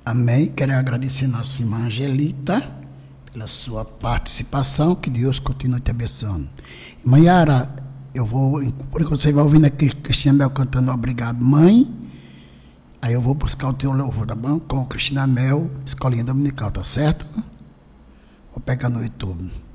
Amém. Quero agradecer a nossa irmã Angelita pela sua participação. Que Deus continue te abençoando. Irmã Yara, porque você vai ouvindo aqui Cristina Mel cantando Obrigado, Mãe. Aí eu vou buscar o teu louvor, tá bom? Com Cristina Mel, Escolinha Dominical, tá certo? Vou pegar no YouTube.